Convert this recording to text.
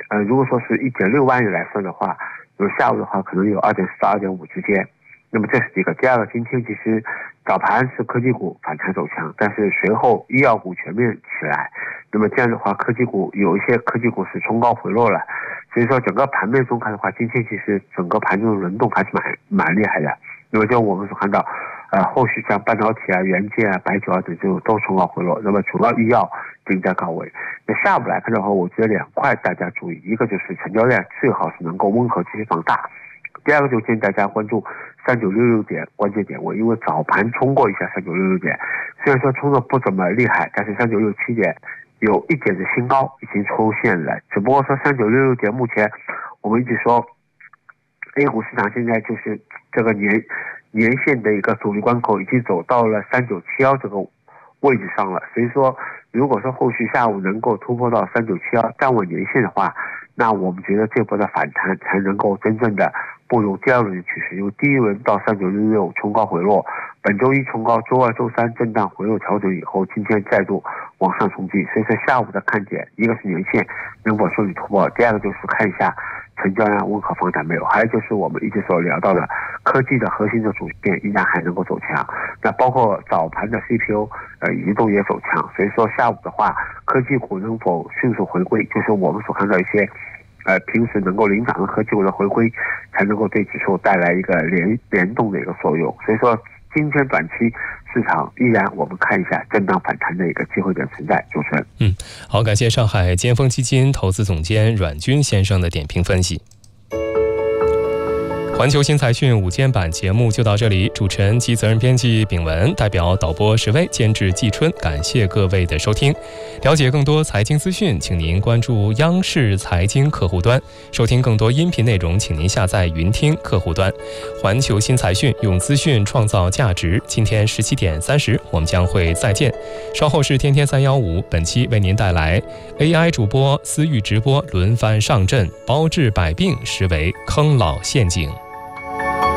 如果说是1.6万亿来算的话，下午的话可能有2.4到2.5之间。那么这是第一个。第二个，今天其实早盘是科技股反弹走强，但是随后医药股全面起来，那么这样的话科技股有一些科技股是冲高回落了，所以说整个盘面中看的话，今天其实整个盘中的轮动还是蛮厉害的。那么就我们所看到后续像半导体啊、元件啊、白酒啊等就都冲高回落，那么主要医药定在高位。那下午来看的话，我觉得2块大家注意，一个就是成交量最好是能够温和继续放大，第二个就建议大家关注3966点关键点位，因为早盘冲过一下3966点，虽然说冲的不怎么厉害，但是3967点有一点的新高已经出现了，只不过说3966点目前我们一直说 A 股市场现在就是这个年线的一个阻力关口已经走到了3971这个位置上了，所以说如果说后续下午能够突破到3971站稳年线的话，那我们觉得这波的反弹才能够真正的步入第二轮的趋势，因为第一轮到3966冲高回落，本周一冲高，周二周三震荡回落调整以后，今天再度往上冲击，所以说下午的看点一个是年线能否顺利突破，第二个就是看一下成交量温和放大没有，还有就是我们一直所聊到的科技的核心的主线依然还能够走强，那包括早盘的 CPU 移动也走强，所以说下午的话科技股能否迅速回归，就是我们所看到一些平时能够领涨的科技股的回归，才能够对指数带来一个联动的一个作用。所以说今天短期市场依然我们看一下震荡反弹的一个机会点存在。主持人， 好，感谢上海尖峰基金投资总监阮军先生的点评分析。环球新财讯午间版节目就到这里，主持人及责任编辑秉文，代表导播石威、监制季春，感谢各位的收听。了解更多财经资讯，请您关注央视财经客户端，收听更多音频内容，请您下载云听客户端。环球新财讯，用资讯创造价值。今天17点30，我们将会再见。稍后是天天315，本期为您带来 AI 主播私域直播轮番上阵，包治百病实为坑老陷阱。